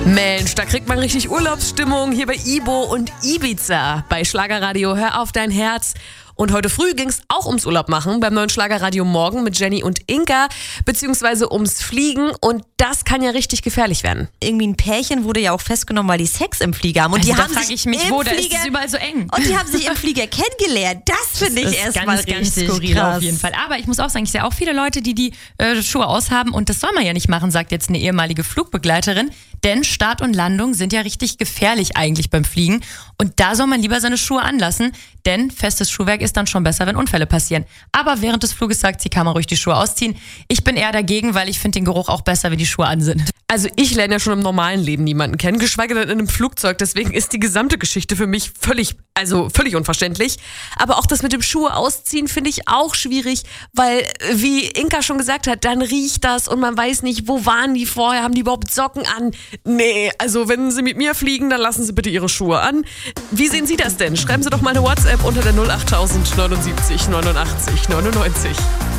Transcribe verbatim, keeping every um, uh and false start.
Mensch, da kriegt man richtig Urlaubsstimmung hier bei Ibo und Ibiza. Bei Schlagerradio Hör auf dein Herz. Und heute früh ging es auch ums Urlaub machen beim neuen Schlagerradio Morgen mit Jenny und Inka, beziehungsweise ums Fliegen. Und das kann ja richtig gefährlich werden. Irgendwie ein Pärchen wurde ja auch festgenommen, weil die Sex im Flieger haben. Und Also die da haben frage sich ich mich, im wo, da ist Flieger, es überall so eng. Und die haben sich im Flieger kennengelernt. Das finde ich ist erstmal ganz, richtig ganz skurril krass. auf jeden Fall. Aber ich muss auch sagen, ich sehe auch viele Leute, die die äh, Schuhe aushaben. Und das soll man ja nicht machen, sagt jetzt eine ehemalige Flugbegleiterin. Denn Start und Landung sind ja richtig gefährlich eigentlich beim Fliegen. Und da soll man lieber seine Schuhe anlassen. Denn festes Schuhwerk ist dann schon besser, wenn Unfälle passieren. Aber während des Fluges sagt sie, kann man ruhig die Schuhe ausziehen. Ich bin eher dagegen, weil ich finde den Geruch auch besser, wenn die Schuhe an sind. Also ich lerne ja schon im normalen Leben niemanden kennen, geschweige denn in einem Flugzeug. Deswegen ist die gesamte Geschichte für mich völlig, also völlig unverständlich. Aber auch das mit dem Schuhe ausziehen finde ich auch schwierig, weil, wie Inka schon gesagt hat, dann riecht das und man weiß nicht, wo waren die vorher, haben die überhaupt Socken an? Nee, also wenn Sie mit mir fliegen, dann lassen Sie bitte Ihre Schuhe an. Wie sehen Sie das denn? Schreiben Sie doch mal eine WhatsApp unter der null acht null null neunundsiebzig neunundachtzig neunundneunzig.